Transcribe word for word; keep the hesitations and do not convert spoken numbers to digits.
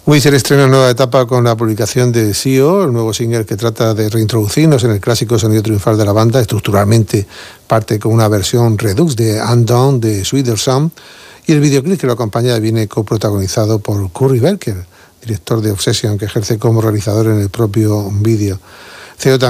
Weezer estrena nueva etapa con la publicación de S E O, el nuevo single que trata de reintroducirnos en el clásico sonido triunfal de la banda. Estructuralmente parte con una versión redux de Undone de Sweeter Sound, y el videoclip que lo acompaña viene coprotagonizado por Curry Berker, director de Obsession, que ejerce como realizador en el propio vídeo.